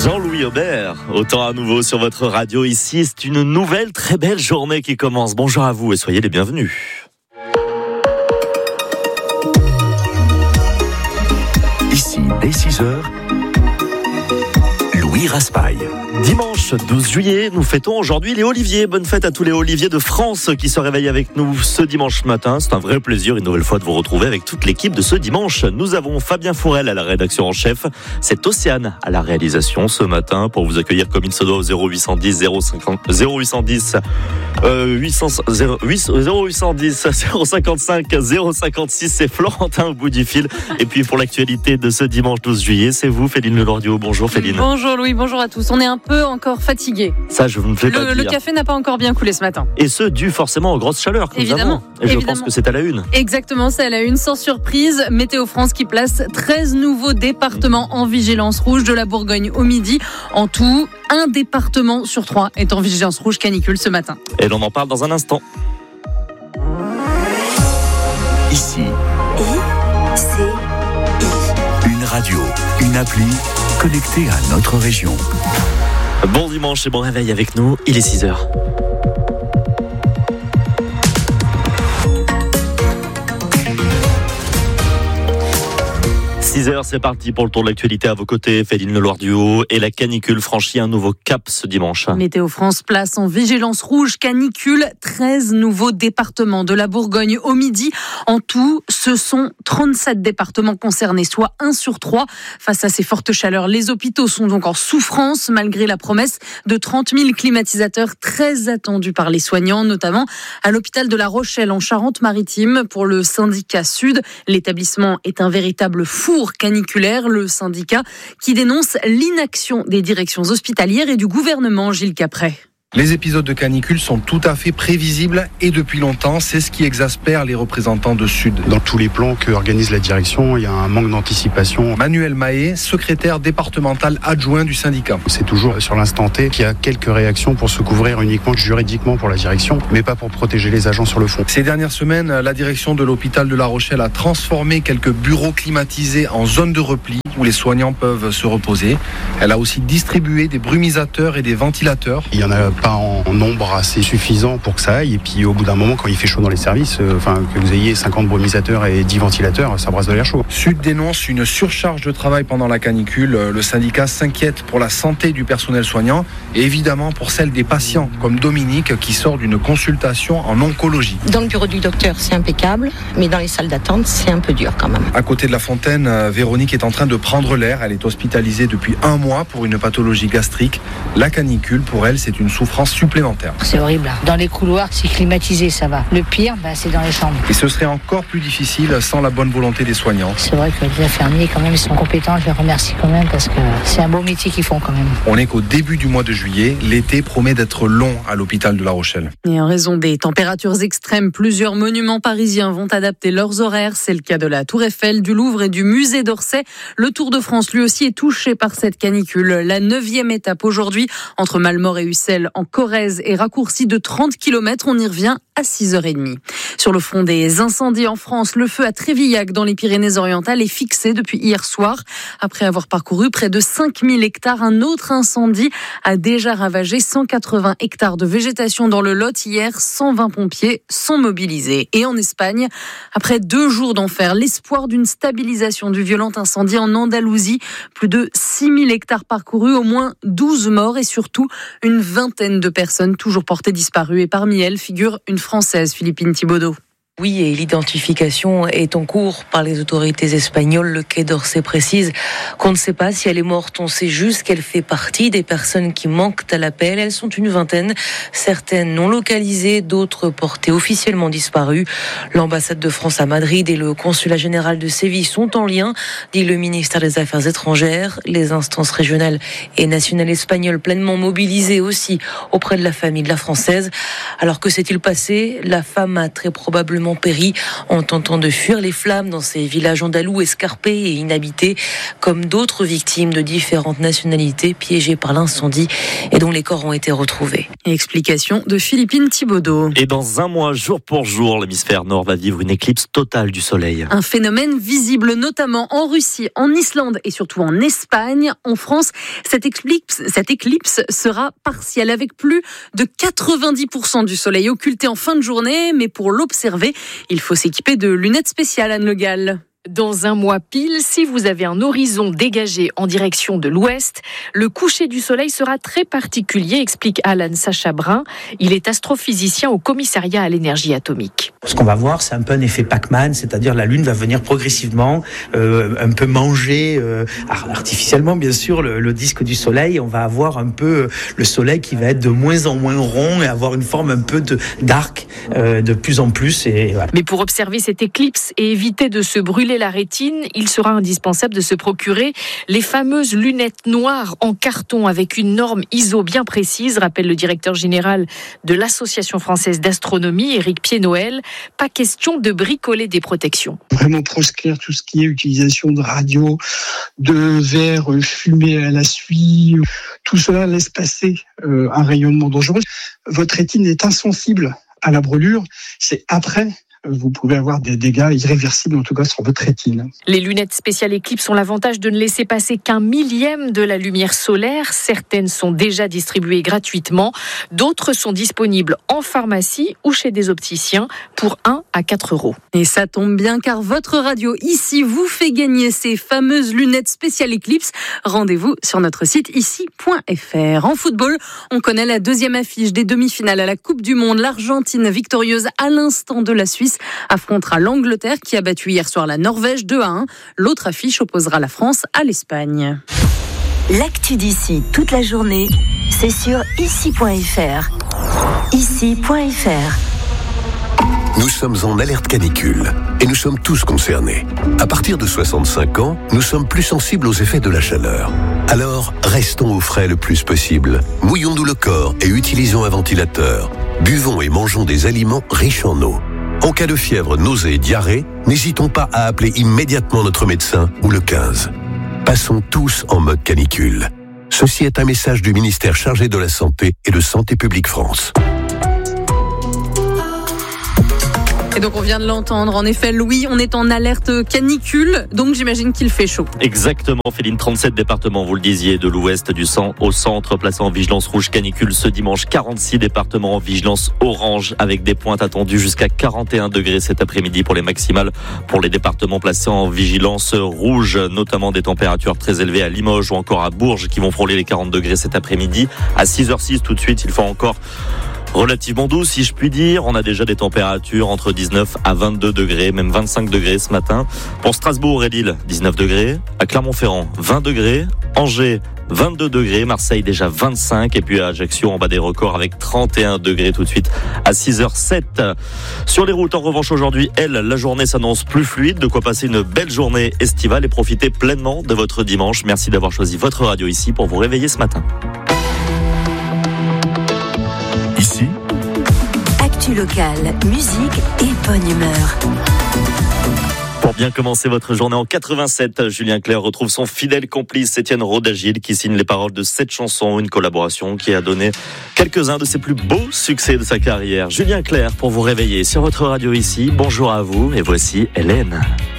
Jean-Louis Aubert, autant à nouveau sur votre radio ici. C'est une nouvelle très belle journée qui commence. Bonjour à vous et soyez les bienvenus. Ici, dès 6h, Louis Raspail. Dimanche 12 juillet, nous fêtons aujourd'hui les Oliviers. Bonne fête à tous les Oliviers de France qui se réveillent avec nous ce dimanche matin. C'est un vrai plaisir une nouvelle fois de vous retrouver avec toute l'équipe de ce dimanche. Nous avons Fabien Fourel à la rédaction en chef. C'est Océane à la réalisation ce matin pour vous accueillir comme il se doit au 0810 055 056. C'est Florentin au bout du fil. Et puis pour l'actualité de ce dimanche 12 juillet, c'est vous, Féline Lelordio. Bonjour Féline. Bonjour Louis, bonjour à tous. On est un peu encore fatigué. Ça, je ne me fais pas dire. Le café n'a pas encore bien coulé ce matin. Et ce, dû forcément aux grosses chaleurs que nous avons. Et je pense que c'est à la une. Exactement, c'est à la une. Sans surprise, Météo France qui place 13 nouveaux départements en vigilance rouge, de la Bourgogne au Midi. En tout, un département sur 3 est en vigilance rouge canicule ce matin. Et l'on en parle dans un instant. Ici, une radio, une appli connectée à notre région. Bon dimanche et bon réveil avec nous, il est 6h. 6h, c'est parti pour le tour de l'actualité à vos côtés. Féline Lelordio et la canicule franchit un nouveau cap ce dimanche. Météo France place en vigilance rouge canicule 13 nouveaux départements de la Bourgogne au Midi. En tout, ce sont 37 départements concernés, soit 1 sur 3. Face à ces fortes chaleurs, les hôpitaux sont donc en souffrance malgré la promesse de 30 000 climatisateurs très attendus par les soignants, notamment à l'hôpital de La Rochelle en Charente-Maritime. Pour le syndicat Sud, l'établissement est un véritable four caniculaire, le syndicat qui dénonce l'inaction des directions hospitalières et du gouvernement. Gilles Capret. Les épisodes de canicule sont tout à fait prévisibles et depuis longtemps, c'est ce qui exaspère les représentants de Sud. Dans tous les plans que organise la direction, il y a un manque d'anticipation. Manuel Mahé, secrétaire départemental adjoint du syndicat. C'est toujours sur l'instant T qu'il y a quelques réactions pour se couvrir uniquement juridiquement pour la direction, mais pas pour protéger les agents sur le fond. Ces dernières semaines, la direction de l'hôpital de La Rochelle a transformé quelques bureaux climatisés en zone de repli où les soignants peuvent se reposer. Elle a aussi distribué des brumisateurs et des ventilateurs. Il y en a pas en nombre assez suffisant pour que ça aille. Et puis au bout d'un moment, quand il fait chaud dans les services, que vous ayez 50 brumisateurs et 10 ventilateurs, ça brasse de l'air chaud. Sud dénonce une surcharge de travail pendant la canicule. Le syndicat s'inquiète pour la santé du personnel soignant et évidemment pour celle des patients, comme Dominique qui sort d'une consultation en oncologie. Dans le bureau du docteur, c'est impeccable, mais dans les salles d'attente, c'est un peu dur quand même. À côté de la fontaine, Véronique est en train de prendre l'air. Elle est hospitalisée depuis 1 mois pour une pathologie gastrique. La canicule, pour elle, c'est une souffrance supplémentaire. C'est horrible. Dans les couloirs, c'est climatisé, ça va. Le pire, c'est dans les chambres. Et ce serait encore plus difficile sans la bonne volonté des soignants. C'est vrai que les infirmiers, quand même, ils sont compétents. Je les remercie quand même parce que c'est un beau métier qu'ils font quand même. On n'est qu'au début du mois de juillet. L'été promet d'être long à l'hôpital de La Rochelle. Et en raison des températures extrêmes, plusieurs monuments parisiens vont adapter leurs horaires. C'est le cas de la Tour Eiffel, du Louvre et du musée d'Orsay. Le Tour de France, lui aussi, est touché par cette canicule. La 9e étape aujourd'hui, entre Malmort et Ussel, en Corrèze, est raccourcie de 30 km. On y revient à 6h30. Sur le front des incendies en France, le feu à Trévillac dans les Pyrénées-Orientales est fixé depuis hier soir. Après avoir parcouru près de 5000 hectares, un autre incendie a déjà ravagé 180 hectares de végétation dans le Lot. Hier, 120 pompiers sont mobilisés. Et en Espagne, après 2 jours d'enfer, l'espoir d'une stabilisation du violent incendie en Andalousie. Plus de 6000 hectares parcourus, au moins 12 morts et surtout une vingtaine de personnes toujours portées disparues. Et parmi elles figure une Française, Philippine Thibaudot. Oui, et l'identification est en cours par les autorités espagnoles. Le Quai d'Orsay précise qu'on ne sait pas si elle est morte. On sait juste qu'elle fait partie des personnes qui manquent à l'appel. Elles sont une vingtaine, certaines non localisées, d'autres portées officiellement disparues. L'ambassade de France à Madrid et le consulat général de Séville sont en lien, dit le ministère des Affaires étrangères. Les instances régionales et nationales espagnoles pleinement mobilisées aussi auprès de la famille de la Française. Alors que s'est-il passé ? La femme a très probablement probablement péri en tentant de fuir les flammes dans ces villages andalous escarpés et inhabités, comme d'autres victimes de différentes nationalités piégées par l'incendie et dont les corps ont été retrouvés. Explication de Philippine Thibaudot. Et dans un mois, jour pour jour, l'hémisphère nord va vivre une éclipse totale du soleil. Un phénomène visible notamment en Russie, en Islande et surtout en Espagne. En France, cette éclipse sera partielle avec plus de 90% du soleil occulté en fin de journée. Mais pour l'observer, il faut s'équiper de lunettes spéciales, Anne Le Gall. Dans un mois pile, si vous avez un horizon dégagé en direction de l'ouest, le coucher du soleil sera très particulier, explique Alan Sacha-Brun. Il est astrophysicien au commissariat à l'énergie atomique. Ce qu'on va voir, c'est un peu un effet Pac-Man, c'est-à-dire la Lune va venir progressivement un peu manger, artificiellement bien sûr, le disque du soleil. On va avoir un peu le soleil qui va être de moins en moins rond et avoir une forme un peu d'arc de plus en plus. Et voilà. Mais pour observer cette éclipse et éviter de se brûler la rétine, il sera indispensable de se procurer les fameuses lunettes noires en carton avec une norme ISO bien précise, rappelle le directeur général de l'Association française d'astronomie, Éric Pied-Noël. Pas question de bricoler des protections. Vraiment proscrire tout ce qui est utilisation de radio, de verre fumé à la suie. Tout cela laisse passer un rayonnement dangereux. Votre rétine est insensible à la brûlure. C'est après vous pouvez avoir des dégâts irréversibles, en tout cas sur votre rétine. Les lunettes spéciales éclipse ont l'avantage de ne laisser passer qu'un millième de la lumière solaire. Certaines sont déjà distribuées gratuitement, d'autres sont disponibles en pharmacie ou chez des opticiens pour 1 à 4 €. Et ça tombe bien car votre radio ici vous fait gagner ces fameuses lunettes spéciales éclipse. Rendez-vous sur notre site ici.fr. En football, on connaît la deuxième affiche des demi-finales à la Coupe du Monde. L'Argentine, victorieuse à l'instant de la Suisse, affrontera l'Angleterre qui a battu hier soir la Norvège 2-1. L'autre affiche opposera la France à l'Espagne. L'actu d'ici toute la journée, c'est sur ici.fr. Ici.fr. Nous sommes en alerte canicule et nous sommes tous concernés. À partir de 65 ans, nous sommes plus sensibles aux effets de la chaleur. Alors, restons au frais le plus possible. Mouillons-nous le corps et utilisons un ventilateur. Buvons et mangeons des aliments riches en eau. En cas de fièvre, nausée et diarrhée, n'hésitons pas à appeler immédiatement notre médecin ou le 15. Passons tous en mode canicule. Ceci est un message du ministère chargé de la Santé et de Santé publique France. Et donc on vient de l'entendre, en effet Louis, on est en alerte canicule, donc j'imagine qu'il fait chaud. Exactement, Féline, 37 départements, vous le disiez, de l'ouest au centre, placés en vigilance rouge canicule ce dimanche, 46 départements en vigilance orange, avec des pointes attendues jusqu'à 41 degrés cet après-midi pour les maximales, pour les départements placés en vigilance rouge, notamment des températures très élevées à Limoges ou encore à Bourges qui vont frôler les 40 degrés cet après-midi. À 6h06 tout de suite, il faut encore relativement doux, si je puis dire. On a déjà des températures entre 19 à 22 degrés, même 25 degrés ce matin. Pour Strasbourg et Lille, 19 degrés. À Clermont-Ferrand, 20 degrés. Angers, 22 degrés. Marseille, déjà 25. Et puis à Ajaccio, en bas des records avec 31 degrés tout de suite à 6h07. Sur les routes, en revanche, aujourd'hui, la journée s'annonce plus fluide. De quoi passer une belle journée estivale et profiter pleinement de votre dimanche. Merci d'avoir choisi votre radio ici pour vous réveiller ce matin. Ici, actu locale, musique et bonne humeur. Pour bien commencer votre journée en 87, Julien Clerc retrouve son fidèle complice Étienne Rodagil qui signe les paroles de cette chanson, une collaboration qui a donné quelques-uns de ses plus beaux succès de sa carrière. Julien Clerc pour vous réveiller sur votre radio ici. Bonjour à vous et voici Hélène.